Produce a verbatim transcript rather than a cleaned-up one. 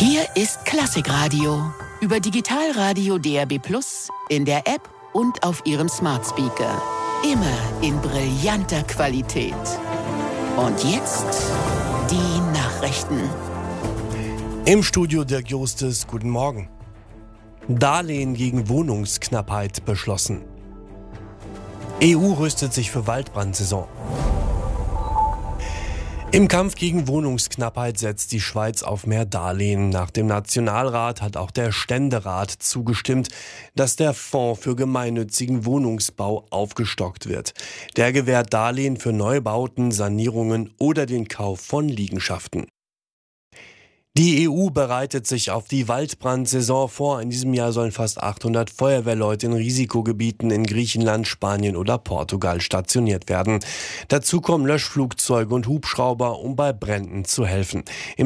Hier ist Klassikradio über Digitalradio D A B plus, in der App und auf Ihrem Smart Speaker. Immer in brillanter Qualität. Und jetzt die Nachrichten. Im Studio Dirk Justes, guten Morgen. Darlehen gegen Wohnungsknappheit beschlossen. E U rüstet sich für Waldbrandsaison. Im Kampf gegen Wohnungsknappheit setzt die Schweiz auf mehr Darlehen. Nach dem Nationalrat hat auch der Ständerat zugestimmt, dass der Fonds für gemeinnützigen Wohnungsbau aufgestockt wird. Der gewährt Darlehen für Neubauten, Sanierungen oder den Kauf von Liegenschaften. Die E U bereitet sich auf die Waldbrandsaison vor. In diesem Jahr sollen fast achthundert Feuerwehrleute in Risikogebieten in Griechenland, Spanien oder Portugal stationiert werden. Dazu kommen Löschflugzeuge und Hubschrauber, um bei Bränden zu helfen. Im